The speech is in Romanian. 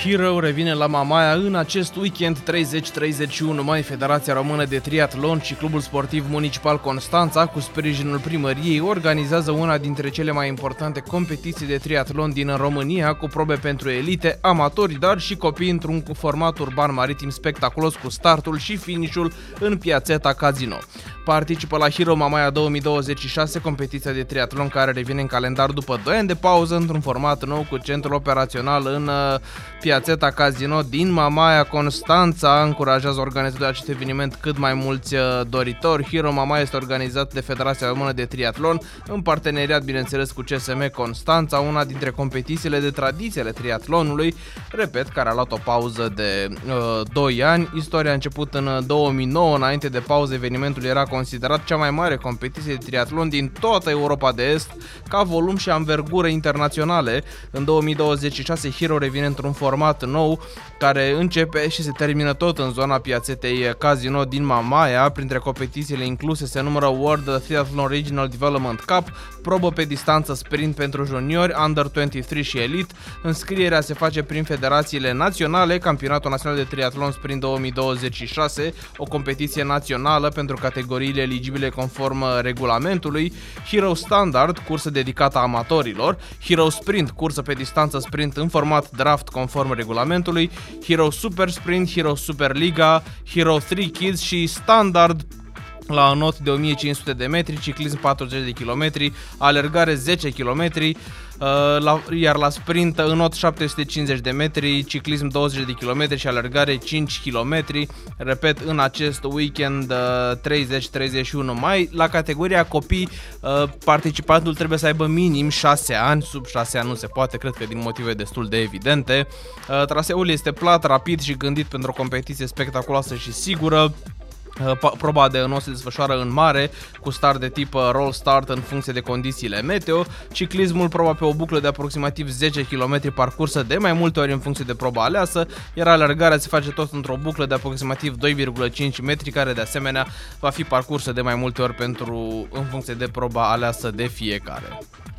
Hero revine la Mamaia în acest weekend 30-31 mai. Federația Română de Triatlon și Clubul Sportiv Municipal Constanța, cu sprijinul primăriei, organizează una dintre cele mai importante competiții de triatlon din România, cu probe pentru elite, amatori, dar și copii într-un format urban maritim spectaculos, cu startul și finish-ul în Piațeta Casino. Participă la Hero Mamaia 2026, competiția de triatlon care revine în calendar după 2 ani de pauză, într-un format nou cu centrul operațional în Piațeta Casino din Mamaia, Constanța. Încurajează organizatorul acest eveniment cât mai mulți doritori. Hero Mamaia este organizat de Federația Română de Triatlon în parteneriat, bineînțeles, cu CSM Constanța, una dintre competițiile de tradiție ale triatlonului, repet, care a luat o pauză de 2 ani. Istoria a început în 2009, înainte de pauză evenimentul era considerat cea mai mare competiție de triatlon din toată Europa de Est, ca volum și anvergură internaționale. În 2026 Hero revine într-un format nou care începe și se termină tot în zona Piațetei Casino din Mamaia. Printre competițiile incluse se numără World Triathlon Regional Development Cup, probă pe distanță sprint pentru juniori, Under 23 și Elite. Înscrierea se face prin federațiile naționale, Campionatul Național de Triathlon Sprint 2026, o competiție națională pentru categoriile eligibile conform regulamentului, Hero Standard, cursă dedicată amatorilor, Hero Sprint, cursă pe distanță sprint în format draft conform regulamentului, Hero Super Sprint, Hero Super Liga, Hero 3 Kids și Standard la înot de 1500 de metri, ciclism 40 de km, alergare 10 km, iar la sprint înot 750 de metri, ciclism 20 de km și alergare 5 km. Repet, în acest weekend 30-31 mai. La categoria copii, participantul trebuie să aibă minim 6 ani, sub 6 ani nu se poate, cred că din motive destul de evidente. Traseul este plat, rapid și gândit pentru o competiție spectaculoasă și sigură. Proba de înot se desfășoară în mare, cu start de tip roll start în funcție de condițiile meteo. Ciclismul, proba pe o buclă de aproximativ 10 km parcursă de mai multe ori în funcție de proba aleasă, iar alergarea se face tot într-o buclă de aproximativ 2,5 metri, care de asemenea va fi parcursă de mai multe ori în funcție de proba aleasă de fiecare.